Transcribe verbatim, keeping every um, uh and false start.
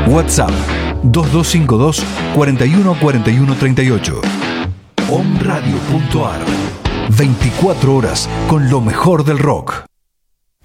WhatsApp dos dos cinco dos, cuatro uno cuatro uno tres ocho. Om Radio punto ar. veinticuatro horas con lo mejor del rock.